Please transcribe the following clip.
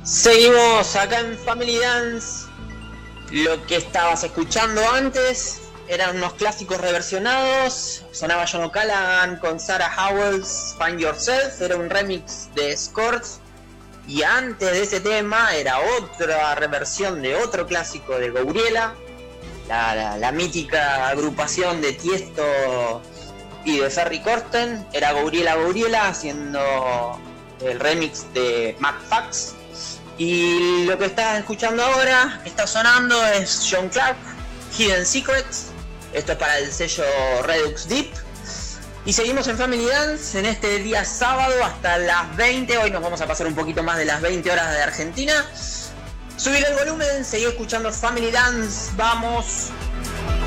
Seguimos acá en Family Dance. Lo que estabas escuchando antes eran unos clásicos reversionados. Sonaba John O'Callaghan con Sarah Howell's Find Yourself. Era un remix de Scorch. Y antes de ese tema era otra reversión de otro clásico de Gabriela, la mítica agrupación de Tiesto y de Ferry Corsten. Era Gabriela haciendo el remix de McFax. Y lo que estás escuchando ahora, que está sonando, es John Clark, Hidden Secrets. Esto es para el sello Redux Deep. Y seguimos en Family Dance en este día sábado hasta las 20. Hoy nos vamos a pasar un poquito más de las 20 horas de Argentina. Subir el volumen, seguir escuchando Family Dance. Vamos.